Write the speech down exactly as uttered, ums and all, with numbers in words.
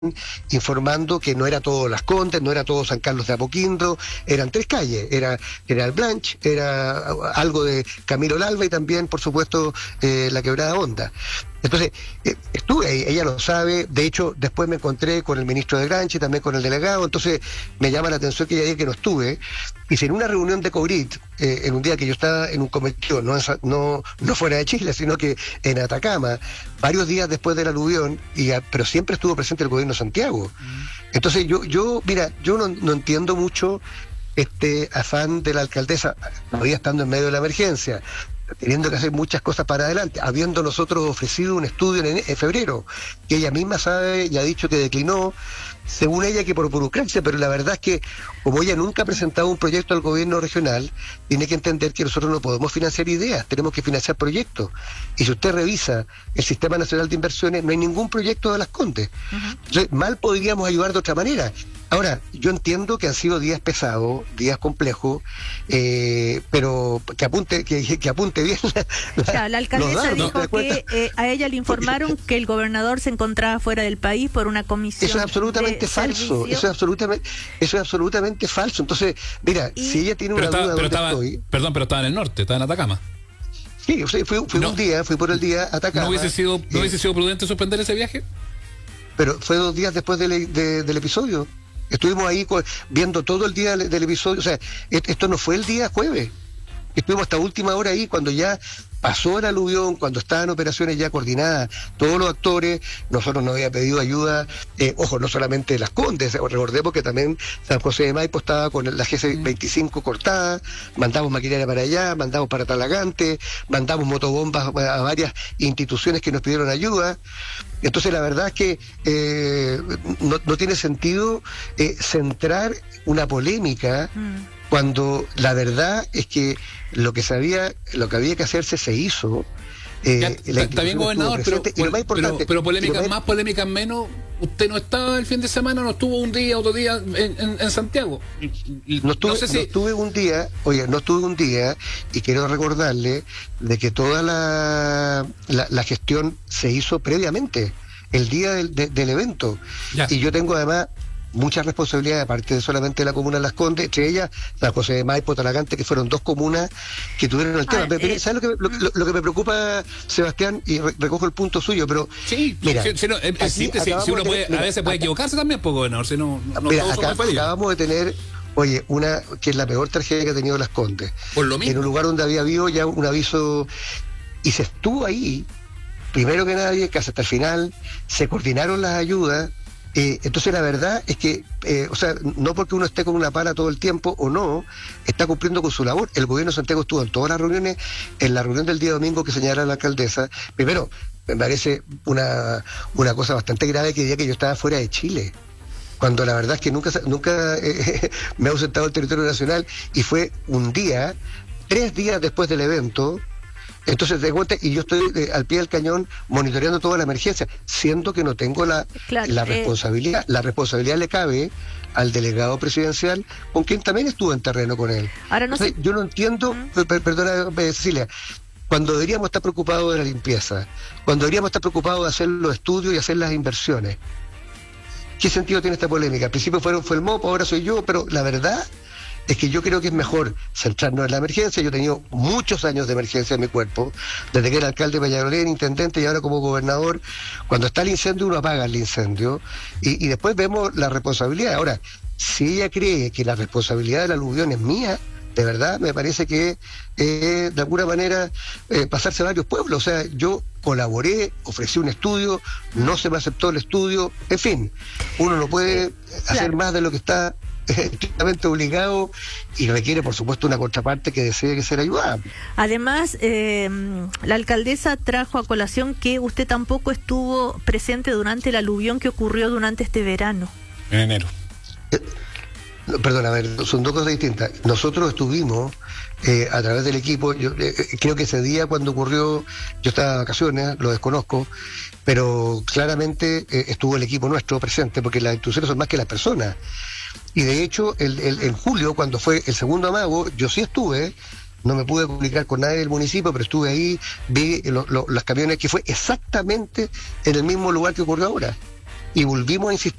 informando que no era todo Las Condes, no era todo San Carlos de Apoquindo, eran tres calles, era General Blanch, era algo de Camilo Lalva y también, por supuesto, eh, la Quebrada Honda. Entonces, eh, estuve ahí, ella lo sabe, de hecho, después me encontré con el ministro de Granchi, también con el delegado, entonces me llama la atención que ella diga que no estuve, y si en una reunión de COBRIT, eh, en un día que yo estaba en un cometido, no, no, no fuera de Chile, sino que en Atacama, varios días después del aluvión, y a, pero siempre estuvo presente el gobierno de Santiago. Mm. Entonces, yo, yo mira, yo no, no entiendo mucho este afán de la alcaldesa, todavía estando en medio de la emergencia, teniendo que hacer muchas cosas para adelante, habiendo nosotros ofrecido un estudio en, en febrero, que ella misma sabe y ha dicho que declinó, según ella que por burocracia, pero la verdad es que como ella nunca ha presentado un proyecto al gobierno regional, tiene que entender que nosotros no podemos financiar ideas, tenemos que financiar proyectos. Y si usted revisa el Sistema Nacional de Inversiones, no hay ningún proyecto de Las Condes. Uh-huh. Entonces, mal podríamos ayudar de otra manera. Ahora, yo entiendo que han sido días pesados, días complejos, eh, pero que apunte que, que apunte bien. La, la, claro, la alcaldesa dados, dijo ¿no? que eh, a ella le informaron que el gobernador se encontraba fuera del país por una comisión. Eso es absolutamente falso. Servicio. Eso es absolutamente, eso es absolutamente falso. Entonces, mira, y, si ella tiene una estaba, duda pero de estaba, estoy, perdón, pero estaba en el norte, estaba en Atacama. Sí, o sea, fui, fui no, un día, fui por el día a Atacama. ¿No hubiese sido, no hubiese sido prudente suspender ese viaje? Pero fue dos días después del, de, del episodio. Estuvimos ahí viendo todo el día del episodio, o sea, esto no fue el día jueves, estuvimos hasta última hora ahí, cuando ya pasó el aluvión, cuando estaban operaciones ya coordinadas, todos los actores, nosotros nos había pedido ayuda, eh, ojo, no solamente Las Condes, recordemos que también San José de Maipo estaba con la G C veinticinco cortada, mandamos maquinaria para allá, mandamos para Talagante, mandamos motobombas a varias instituciones que nos pidieron ayuda. Entonces la verdad es que eh, no, no tiene sentido eh, centrar una polémica mm. cuando la verdad es que lo que sabía, lo que había que hacerse se hizo. Eh, ya, está bien, gobernador, pero, pero, pero polémicas más, polémicas menos. Usted no estaba el fin de semana, no estuvo un día, otro día en, en, en Santiago. No estuve, no, sé si... no estuve un día, oye, no estuve un día, y quiero recordarle de que toda la, la, la gestión se hizo previamente, el día del, de, del evento. Ya. Y yo tengo además muchas responsabilidades, aparte de solamente la comuna de Las Condes, entre ellas San José de Maipo, Talagante, que fueron dos comunas que tuvieron el tema. Ah, pero, eh, ¿sabes lo que, lo, lo, lo que me preocupa, Sebastián? Y re, recojo el punto suyo, pero... Sí, mira, si, si, no, eh, si, si, si uno puede, tener, a veces puede acá, equivocarse también, pues, gobernador, si no... no mira, acá, acabamos de tener... Oye, una que es la peor tragedia que ha tenido Las Condes. Por lo mismo. En un lugar donde había habido ya un aviso, y se estuvo ahí, primero que nadie, casi hasta el final, se coordinaron las ayudas. Eh, entonces la verdad es que, eh, o sea, no porque uno esté con una pala todo el tiempo o no, está cumpliendo con su labor. El gobierno de Santiago estuvo en todas las reuniones, en la reunión del día domingo que señala la alcaldesa. Primero, me parece una, una cosa bastante grave que diría que yo estaba fuera de Chile, cuando la verdad es que nunca, nunca eh, me he ausentado del territorio nacional, y fue un día, tres días después del evento. Entonces, de cuenta, y yo estoy eh, al pie del cañón monitoreando toda la emergencia, siendo que no tengo la, claro, la responsabilidad. Eh... La responsabilidad le cabe al delegado presidencial, con quien también estuvo en terreno con él. Ahora no Entonces, sé... yo no entiendo, uh-huh. per, perdona, Cecilia, cuando deberíamos estar preocupados de la limpieza, cuando deberíamos estar preocupados de hacer los estudios y hacer las inversiones, ¿qué sentido tiene esta polémica? Al principio fueron, fue el M O P, ahora soy yo, pero la verdad es que yo creo que es mejor centrarnos en la emergencia. Yo he tenido muchos años de emergencia en mi cuerpo, desde que era alcalde de Peñalolén, intendente y ahora como gobernador. Cuando está el incendio uno apaga el incendio y, y después vemos la responsabilidad. Ahora, si ella cree que la responsabilidad del aluvión es mía, de verdad me parece que eh, de alguna manera eh, pasarse a varios pueblos. O sea, yo colaboré, ofrecí un estudio, no se me aceptó el estudio, en fin, uno no puede eh, hacer claro. más de lo que está estrictamente obligado, y requiere por supuesto una contraparte que desee que ser ayudada. Además, eh, la alcaldesa trajo a colación que usted tampoco estuvo presente durante el aluvión que ocurrió durante este verano. En enero. Eh, no, perdón, a ver, son dos cosas distintas. Nosotros estuvimos eh, a través del equipo, yo eh, creo que ese día cuando ocurrió, yo estaba de vacaciones, lo desconozco, pero claramente eh, estuvo el equipo nuestro presente, porque las instituciones son más que las personas. Y de hecho, el, el, en julio, cuando fue el segundo amago, yo sí estuve, no me pude comunicar con nadie del municipio, pero estuve ahí, vi lo, lo, los camiones, que fue exactamente en el mismo lugar que ocurrió ahora. y volvimos a insistir